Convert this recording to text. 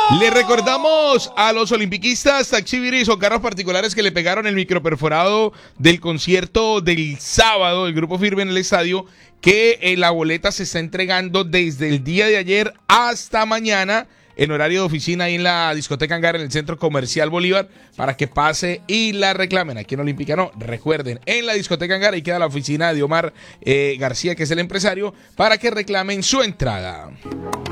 Le recordamos a los olimpiquistas, taxiviris o carros particulares que le pegaron el microperforado del concierto del sábado del Grupo Firme en el estadio que la boleta se está entregando desde el día de ayer hasta mañana en horario de oficina ahí en la discoteca Hangar en el Centro Comercial Bolívar para que pase y la reclamen. Aquí en Olímpica no, recuerden, en la discoteca Hangar ahí queda la oficina de Omar García, que es el empresario, para que reclamen su entrada.